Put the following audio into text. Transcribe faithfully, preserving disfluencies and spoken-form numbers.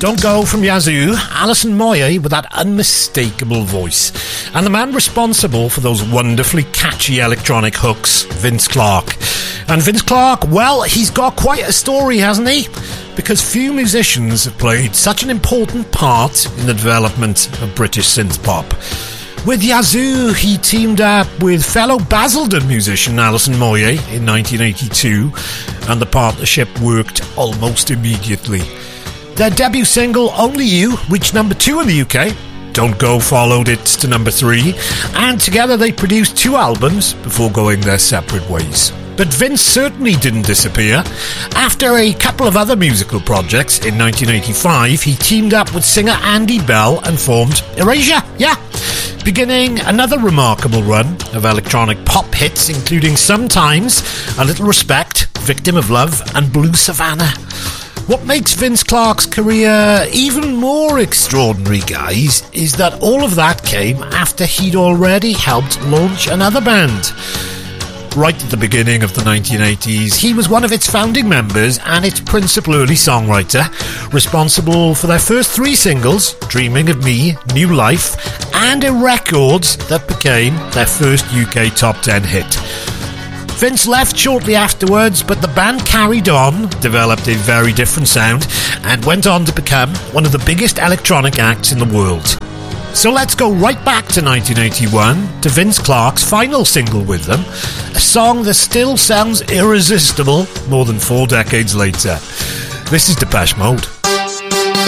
Don't Go from Yazoo, Alison Moyet with that unmistakable voice. And the man responsible for those wonderfully catchy electronic hooks, Vince Clarke. And Vince Clarke, well, he's got quite a story, hasn't he? Because few musicians have played such an important part in the development of British synth pop. With Yazoo, he teamed up with fellow Basildon musician Alison Moyet in nineteen eighty-two, and the partnership worked almost immediately. Their debut single, Only You, reached number two in the U K. Don't Go followed it to number three, and together they produced two albums before going their separate ways. But Vince certainly didn't disappear. After a couple of other musical projects in nineteen eighty-five, he teamed up with singer Andy Bell and formed Erasure, yeah, beginning another remarkable run of electronic pop hits, including Sometimes, A Little Respect, Victim of Love, and Blue Savannah. What makes Vince Clarke's career even more extraordinary, guys, is that all of that came after he'd already helped launch another band. Right at the beginning of the nineteen eighties, he was one of its founding members and its principal early songwriter, responsible for their first three singles, Dreaming of Me, New Life, and a record that became their first U K top ten hit. Vince left shortly afterwards, but the band carried on, developed a very different sound, and went on to become one of the biggest electronic acts in the world. So let's go right back to nineteen eighty-one, to Vince Clarke's final single with them, a song that still sounds irresistible more than four decades later. This is Depeche Mode.